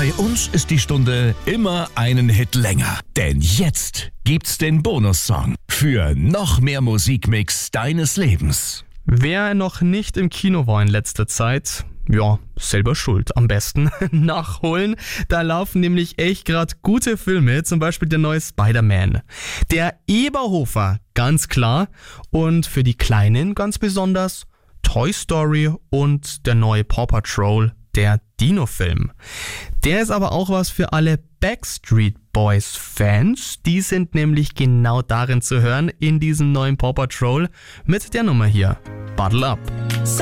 Bei uns ist die Stunde immer einen Hit länger. Denn jetzt gibt's den Bonussong für noch mehr Musikmix deines Lebens. Wer noch nicht im Kino war in letzter Zeit, ja, selber schuld. Am besten nachholen. Da laufen nämlich echt gerade gute Filme, zum Beispiel der neue Spider-Man. Der Eberhofer, ganz klar. Und für die Kleinen ganz besonders Toy Story und der neue Paw Patrol, der Dino-Film. Der ist aber auch was für alle Backstreet Boys-Fans. Die sind nämlich genau darin zu hören, in diesem neuen Paw Patrol mit der Nummer hier. Bottle Up.